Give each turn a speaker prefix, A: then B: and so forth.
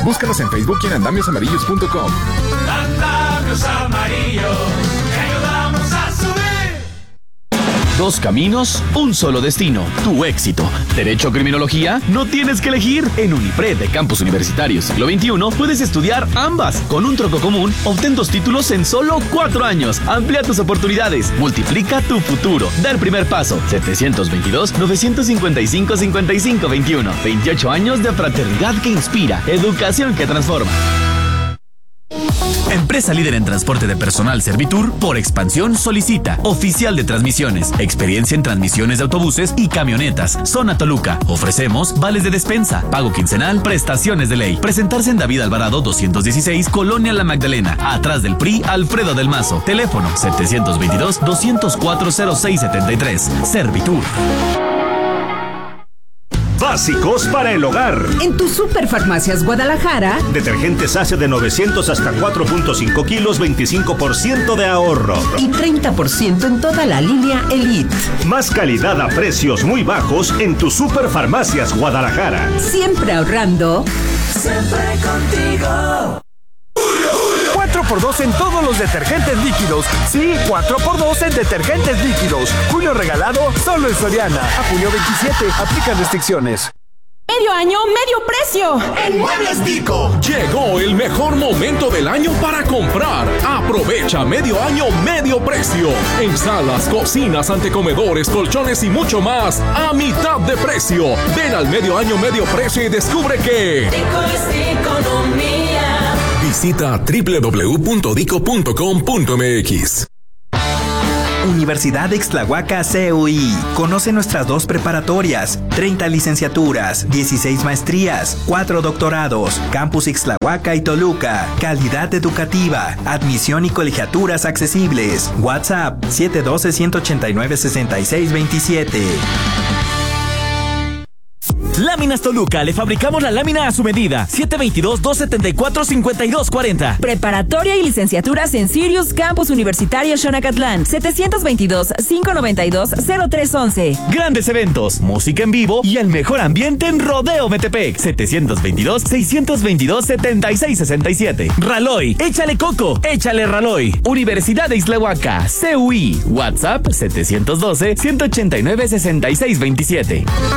A: Búscanos en Facebook y en andamiosamarillos.com.
B: Andamios Amarillos, te ayudamos a subir.
C: Dos caminos, un solo destino, tu éxito. ¿Derecho o criminología? No tienes que elegir. En Unipred de Campus Universitario Siglo XXI puedes estudiar ambas. Con un tronco común, obtén 2 títulos en solo 4 años. Amplía tus oportunidades. Multiplica tu futuro. Da el primer paso. 722-955-5521. 28 años de fraternidad que inspira. Educación que transforma.
D: Empresa líder en transporte de personal Servitur, por expansión solicita oficial de transmisiones, experiencia en transmisiones de autobuses y camionetas. Zona Toluca. Ofrecemos vales de despensa, pago quincenal, prestaciones de ley. Presentarse en David Alvarado 216, Colonia La Magdalena, atrás del PRI Alfredo del Mazo. Teléfono 722-204-0673. Servitur.
E: Básicos para el hogar.
F: En tu Superfarmacias Guadalajara,
E: detergentes Ace de 900 hasta 4.5 kilos, 25% de ahorro.
F: Y 30% en toda la línea Elite.
E: Más calidad a precios muy bajos en tu Superfarmacias Guadalajara.
F: Siempre ahorrando.
B: Siempre contigo.
G: 4x2 en todos los detergentes líquidos. Sí, 4x2 en detergentes líquidos. Julio regalado solo en Soriana. A junio 27. Aplican restricciones.
H: Medio año, medio precio.
I: En Muebles Dico. Llegó el mejor momento del año para comprar. Aprovecha medio año, medio precio. En salas, cocinas, antecomedores, colchones y mucho más. A mitad de precio. Ven al medio año, medio precio y descubre que
B: Dico es economía.
I: Visita www.dico.com.mx.
J: Universidad de Ixtlahuaca CUI. Conoce nuestras 2 preparatorias, 30 licenciaturas, 16 maestrías, 4 doctorados, Campus Ixtlahuaca y Toluca. Calidad educativa, admisión y colegiaturas accesibles. WhatsApp 712-189-6627.
K: Láminas Toluca, le fabricamos la lámina a su medida. 722-274-5240.
H: Preparatoria y licenciaturas en Sirius Campus Universitario Xonacatlán. 722-592-0311.
K: Grandes eventos, música en vivo y el mejor ambiente en Rodeo Metepec. 722-622-7667. Raloy, échale coco, échale Raloy. Universidad de Ixtlahuaca, CUI. WhatsApp 712-189-6627.